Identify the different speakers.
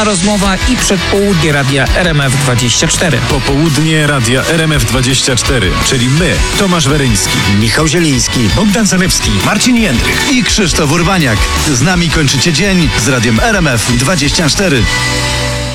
Speaker 1: rozmowa i przedpołudnie radia RMF24.
Speaker 2: Popołudnie radia RMF24, czyli my, Tomasz Weryński,
Speaker 3: Michał Zieliński,
Speaker 2: Bogdan Zalewski, Marcin Jędrych.
Speaker 4: i Krzysztof Urbaniak. Z nami kończycie dzień z radiem RMF24.